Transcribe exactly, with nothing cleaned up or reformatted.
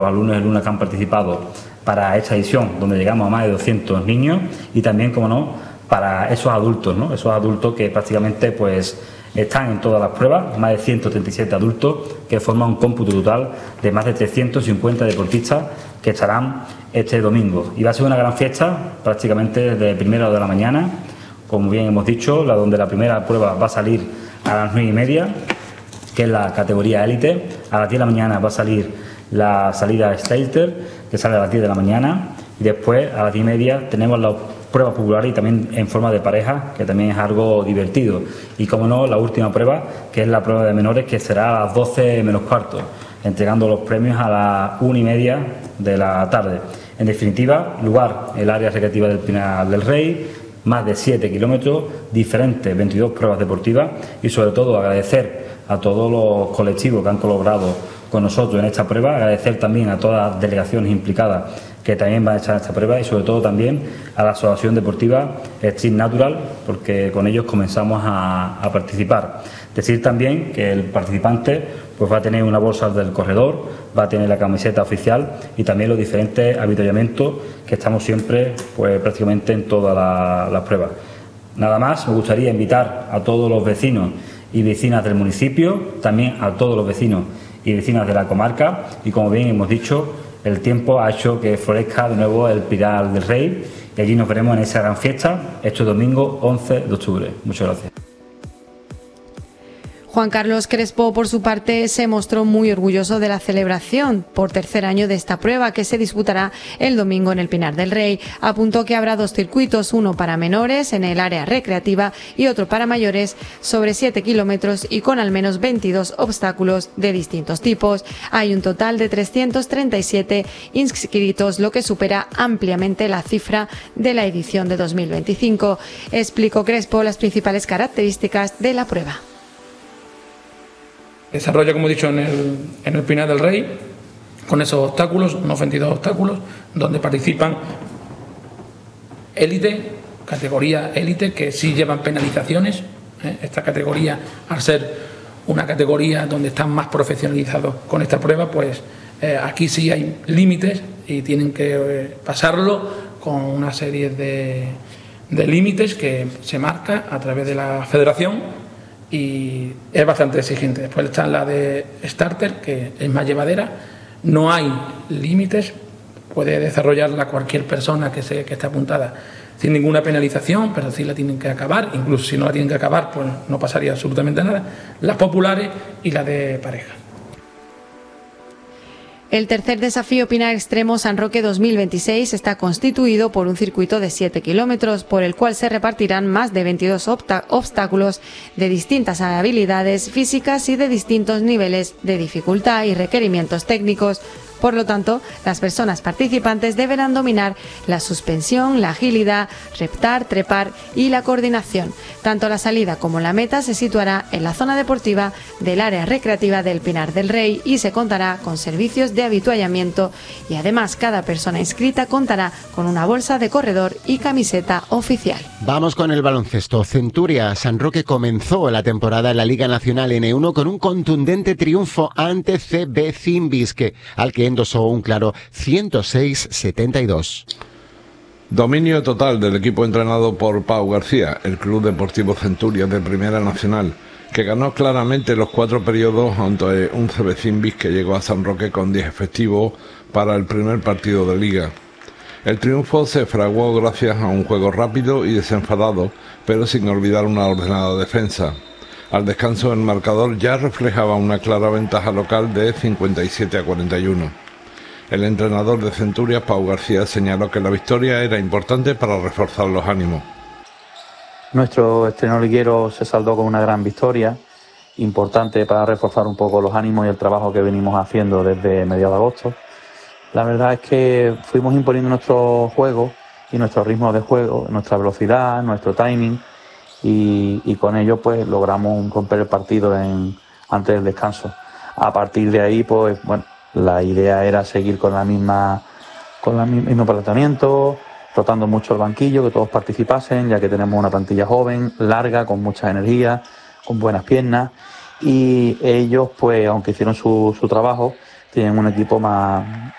Los alumnos y alumnas que han participado para esta edición, donde llegamos a más de doscientos niños, y también, como no, para esos adultos, ¿no? Esos adultos que prácticamente pues están en todas las pruebas, más de ciento treinta y siete adultos, que forman un cómputo total de más de trescientos cincuenta deportistas que estarán este domingo. Y va a ser una gran fiesta, prácticamente desde primera hora de la mañana, como bien hemos dicho, la donde la primera prueba va a salir a las nueve y media, que es la categoría élite. A las diez de la mañana va a salir la salida Starter, que sale a las diez de la mañana, y después a las diez y media tenemos la prueba popular y también en forma de pareja, que también es algo divertido. Y como no, la última prueba, que es la prueba de menores, que será a las doce menos cuarto, entregando los premios a las una y media de la tarde. En definitiva, lugar el área recreativa del Pinar del Rey, más de siete kilómetros, diferentes veintidós pruebas deportivas, y sobre todo agradecer a todos los colectivos que han colaborado con nosotros en esta prueba, agradecer también a todas las delegaciones implicadas que también van a echar esta prueba, y sobre todo también a la Asociación Deportiva Street Natural, porque con ellos comenzamos a, a participar. Decir también que el participante pues va a tener una bolsa del corredor, va a tener la camiseta oficial y también los diferentes avituallamientos que estamos siempre pues prácticamente en todas las la pruebas. Nada más, me gustaría invitar a todos los vecinos y vecinas del municipio, también a todos los vecinos y vecinas de la comarca, y como bien hemos dicho, el tiempo ha hecho que florezca de nuevo el Pinar del Rey, y allí nos veremos en esa gran fiesta este domingo once de octubre. Muchas gracias. Juan Carlos Crespo, por su parte, se mostró muy orgulloso de la celebración por tercer año de esta prueba, que se disputará el domingo en el Pinar del Rey. Apuntó que habrá dos circuitos, uno para menores en el área recreativa y otro para mayores, sobre siete kilómetros y con al menos veintidós obstáculos de distintos tipos. Hay un total de trescientos treinta y siete inscritos, lo que supera ampliamente la cifra de la edición de dos mil veinticinco. Explicó Crespo las principales características de la prueba. Desarrolla, como he dicho, en el, en el Pinar del Rey, con esos obstáculos, unos veintidós obstáculos, donde participan élite, categoría élite, que sí llevan penalizaciones. ¿eh? Esta categoría, al ser una categoría donde están más profesionalizados con esta prueba, pues eh, aquí sí hay límites y tienen que eh, pasarlo con una serie de, de límites que se marca a través de la federación, y es bastante exigente. Después está la de Starter, que es más llevadera, no hay límites, puede desarrollarla cualquier persona que, se, que esté apuntada sin ninguna penalización, pero sí la tienen que acabar, incluso si no la tienen que acabar, pues no pasaría absolutamente nada. Las populares y la de pareja. El tercer desafío Pinar Extremo San Roque dos mil veintiséis está constituido por un circuito de siete kilómetros, por el cual se repartirán más de veintidós obstáculos de distintas habilidades físicas y de distintos niveles de dificultad y requerimientos técnicos. Por lo tanto, las personas participantes deberán dominar la suspensión, la agilidad, reptar, trepar y la coordinación. Tanto la salida como la meta se situará en la zona deportiva del área recreativa del Pinar del Rey y se contará con servicios de avituallamiento, y además cada persona inscrita contará con una bolsa de corredor y camiseta oficial. Vamos con el baloncesto. Centuria San Roque comenzó la temporada en la Liga Nacional N uno con un contundente triunfo ante C B Zimbisque, al que endosó un claro ciento seis a setenta y dos. Dominio total del equipo entrenado por Pau García, el Club Deportivo Centuria de Primera Nacional, que ganó claramente los cuatro periodos ante un C B Zimbis que llegó a San Roque con diez efectivos para el primer partido de Liga. El triunfo se fraguó gracias a un juego rápido y desenfadado, pero sin olvidar una ordenada defensa. Al descanso el marcador ya reflejaba una clara ventaja local de cincuenta y siete a cuarenta y uno. El entrenador de Centurias, Pau García, señaló que la victoria era importante para reforzar los ánimos. Nuestro estreno liguero se saldó con una gran victoria, importante para reforzar un poco los ánimos y el trabajo que venimos haciendo desde mediados de agosto. La verdad es que fuimos imponiendo nuestro juego y nuestro ritmo de juego, nuestra velocidad, nuestro timing, y, y con ello pues logramos romper el partido en, antes del descanso. A partir de ahí, pues bueno, la idea era seguir con la misma con el mismo planteamiento, rotando mucho el banquillo, que todos participasen, ya que tenemos una plantilla joven, larga, con mucha energía, con buenas piernas, y ellos, pues aunque hicieron su, su trabajo, tienen un equipo más,